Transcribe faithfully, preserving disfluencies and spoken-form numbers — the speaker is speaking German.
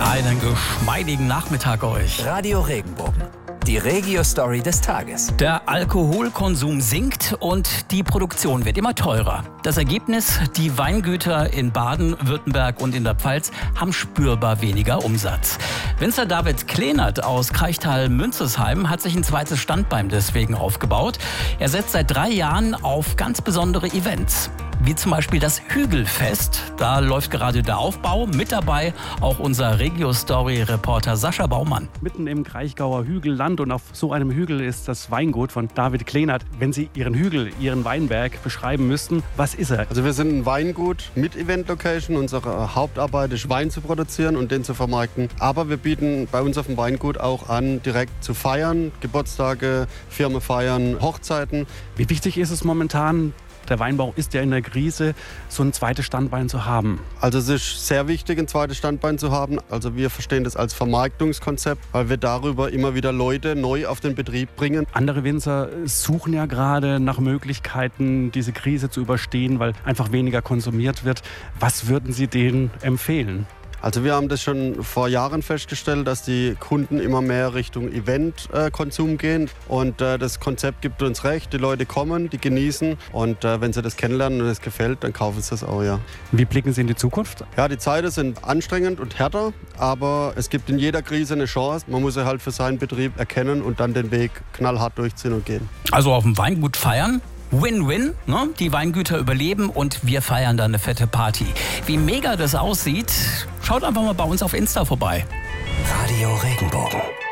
Einen geschmeidigen Nachmittag euch. Radio Regenbogen, die Regio-Story des Tages. Der Alkoholkonsum sinkt und die Produktion wird immer teurer. Das Ergebnis, die Weingüter in Baden, Württemberg und in der Pfalz haben spürbar weniger Umsatz. Winzer David Klehnert aus Kraichtal-Münzesheim hat sich ein zweites Standbein deswegen aufgebaut. Er setzt seit drei Jahren auf ganz besondere Events. Wie zum Beispiel das Hügelfest. Da läuft gerade der Aufbau. Mit dabei auch unser Regio-Story-Reporter Sascha Baumann. Mitten im Kraichgauer Hügelland und auf so einem Hügel ist das Weingut von David Klehnert. Wenn Sie Ihren Hügel, Ihren Weinberg beschreiben müssten, was ist er? Also wir sind ein Weingut mit Event-Location. Unsere Hauptarbeit ist, Wein zu produzieren und den zu vermarkten. Aber wir bieten bei uns auf dem Weingut auch an, direkt zu feiern. Geburtstage, Firmenfeiern, Hochzeiten. Wie wichtig ist es momentan, der Weinbau ist ja in der Krise, so ein zweites Standbein zu haben? Also es ist sehr wichtig, ein zweites Standbein zu haben. Also wir verstehen das als Vermarktungskonzept, weil wir darüber immer wieder Leute neu auf den Betrieb bringen. Andere Winzer suchen ja gerade nach Möglichkeiten, diese Krise zu überstehen, weil einfach weniger konsumiert wird. Was würden Sie denen empfehlen? Also wir haben das schon vor Jahren festgestellt, dass die Kunden immer mehr Richtung Event-Konsum gehen. Und äh, das Konzept gibt uns recht. Die Leute kommen, die genießen. Und äh, wenn sie das kennenlernen und es gefällt, dann kaufen sie das auch, ja. Wie blicken Sie in die Zukunft? Ja, die Zeiten sind anstrengend und härter. Aber es gibt in jeder Krise eine Chance. Man muss sie halt für seinen Betrieb erkennen und dann den Weg knallhart durchziehen und gehen. Also auf dem Weingut feiern? Win-win, ne? Die Weingüter überleben und wir feiern dann eine fette Party. Wie mega das aussieht, schaut einfach mal bei uns auf Insta vorbei. Radio Regenbogen.